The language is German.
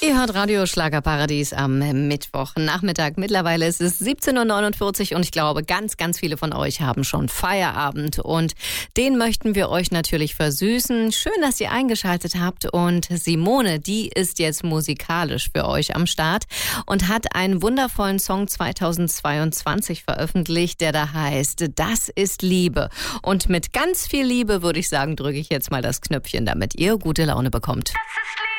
Ihr hört Radio Schlagerparadies am Mittwochnachmittag. Mittlerweile ist es 17.49 Uhr und ich glaube, ganz, ganz viele von euch haben schon Feierabend. Und den möchten wir euch natürlich versüßen. Schön, dass ihr eingeschaltet habt. Und Simone, die ist jetzt musikalisch für euch am Start und hat einen wundervollen Song 2022 veröffentlicht, der da heißt, das ist Liebe. Und mit ganz viel Liebe, würde ich sagen, drücke ich jetzt mal das Knöpfchen, damit ihr gute Laune bekommt.